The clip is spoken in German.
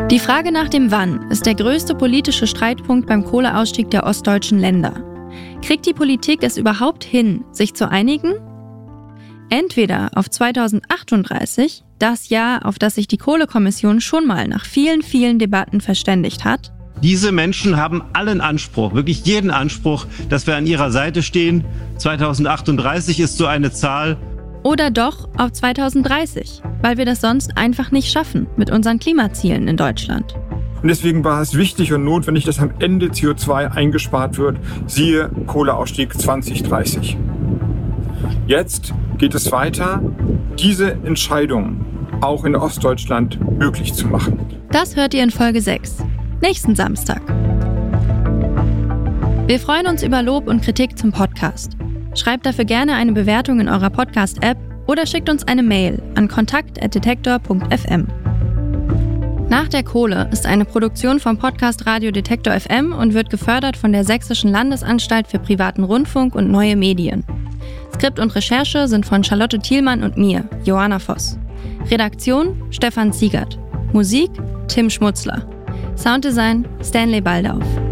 Die Frage nach dem Wann ist der größte politische Streitpunkt beim Kohleausstieg der ostdeutschen Länder. Kriegt die Politik es überhaupt hin, sich zu einigen? Entweder auf 2038, das Jahr, auf das sich die Kohlekommission schon mal nach vielen, vielen Debatten verständigt hat. Diese Menschen haben allen Anspruch, wirklich jeden Anspruch, dass wir an ihrer Seite stehen. 2038 ist so eine Zahl. Oder doch auf 2030, weil wir das sonst einfach nicht schaffen mit unseren Klimazielen in Deutschland. Und deswegen war es wichtig und notwendig, dass am Ende CO2 eingespart wird, siehe Kohleausstieg 2030. Jetzt geht es weiter, diese Entscheidung auch in Ostdeutschland möglich zu machen. Das hört ihr in Folge 6, nächsten Samstag. Wir freuen uns über Lob und Kritik zum Podcast. Schreibt dafür gerne eine Bewertung in eurer Podcast-App oder schickt uns eine Mail an kontakt@detektor.fm. Nach der Kohle ist eine Produktion vom Podcast Radio Detektor FM und wird gefördert von der Sächsischen Landesanstalt für privaten Rundfunk und neue Medien. Skript und Recherche sind von Charlotte Thielmann und mir, Joanna Voss. Redaktion Stefan Ziegert. Musik Tim Schmutzler. Sounddesign Stanley Baldauf.